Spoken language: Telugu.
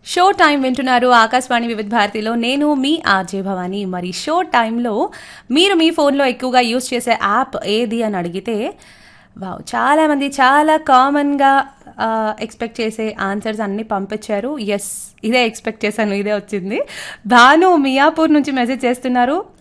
షో టైం వింటున్నారు ఆకాశవాణి వివిధ భారతిలో. నేను మీ ఆర్జే భవాని. మరి షో టైంలో మీరు మీ ఫోన్లో ఎక్కువగా యూజ్ చేసే యాప్ ఏది అని అడిగితే వావ్, చాలామంది చాలా కామన్గా ఎక్స్పెక్ట్ చేసే ఆన్సర్స్ అన్నీ పంపించారు. ఎస్, ఇదే ఎక్స్పెక్ట్ చేశాను, ఇదే వచ్చింది. భాను మియాపూర్ నుంచి మెసేజ్ చేస్తున్నారు.